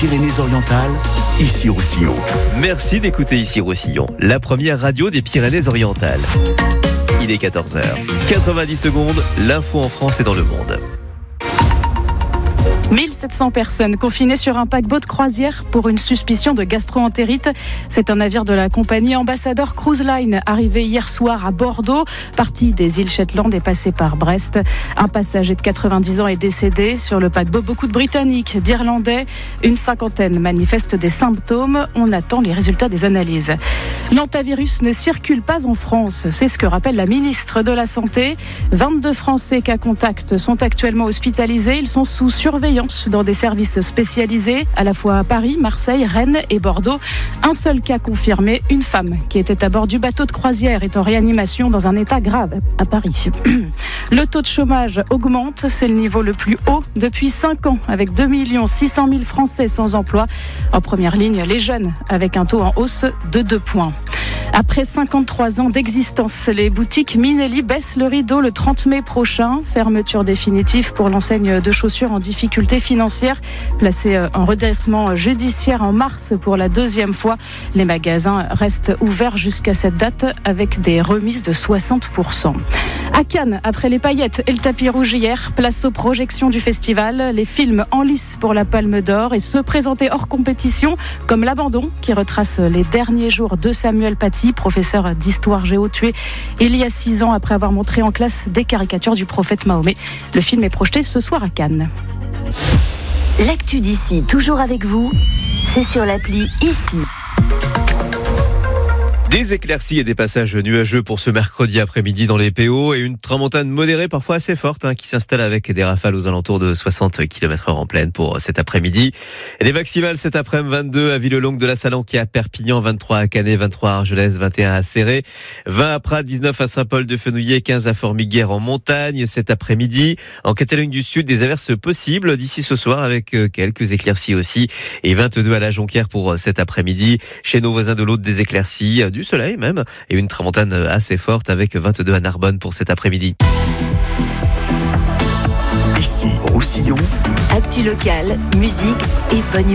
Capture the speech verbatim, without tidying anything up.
Pyrénées-Orientales, Issy-Roussillon. Merci d'écouter Issy-Roussillon, la première radio des Pyrénées-Orientales. Il est quatorze heures, quatre-vingt-dix secondes, l'info en France et dans le monde. mille sept cents personnes confinées sur un paquebot de croisière pour une suspicion de gastro-entérite. C'est un navire de la compagnie Ambassador Cruise Line arrivé hier soir à Bordeaux, parti des îles Shetland et passé par Brest. Un passager de quatre-vingt-dix ans est décédé. Sur le paquebot, beaucoup de Britanniques, d'Irlandais. Une cinquantaine manifestent des symptômes. On attend les résultats des analyses. L'antavirus ne circule pas en France. C'est ce que rappelle la ministre de la Santé. vingt-deux Français cas contact sont actuellement hospitalisés. Ils sont sous surveillance dans des services spécialisés, à la fois à Paris, Marseille, Rennes et Bordeaux. Un seul cas confirmé, une femme qui était à bord du bateau de croisière est en réanimation dans un état grave à Paris. Le taux de chômage augmente, c'est le niveau le plus haut depuis cinq ans, avec deux millions six cent mille Français sans emploi. En première ligne, les jeunes, avec un taux en hausse de deux points. Après cinquante-trois ans d'existence, les boutiques Minelli baissent le rideau le trente mai prochain. Fermeture définitive pour l'enseigne de chaussures en difficulté financière. Placée en redressement judiciaire en mars pour la deuxième fois. Les magasins restent ouverts jusqu'à cette date avec des remises de soixante pour cent. À Cannes, après les paillettes et le tapis rouge hier, place aux projections du festival. Les films en lice pour la Palme d'Or et ceux présentés hors compétition, comme L'Abandon, qui retrace les derniers jours de Samuel Paty, professeur d'histoire géo tué il y a six ans après avoir montré en classe des caricatures du prophète Mahomet. Le film est projeté ce soir à Cannes. L'actu d'ici, toujours avec vous, c'est sur l'appli Ici. Des éclaircies et des passages nuageux pour ce mercredi après-midi dans les P O et une tramontane modérée parfois assez forte hein, qui s'installe avec des rafales aux alentours de soixante kilomètres heure en pleine pour cet après-midi. Et les maximales cet après-midi, vingt-deux à Villelongue de la Salanque à Perpignan, vingt-trois à Canet, vingt-trois à Argelès, vingt et un à Céré, vingt à Prat, dix-neuf à Saint-Paul-de-Fenouillet, quinze à Formiguère en montagne cet après-midi. En Catalogne du Sud, des averses possibles d'ici ce soir avec quelques éclaircies aussi et vingt-deux à la Jonquière pour cet après-midi. Chez nos voisins de l'Aude, des éclaircies, du soleil même et une tramontane assez forte avec vingt-deux à Narbonne pour cet après-midi. Ici, Roussillon. Actu locale, musique et bonne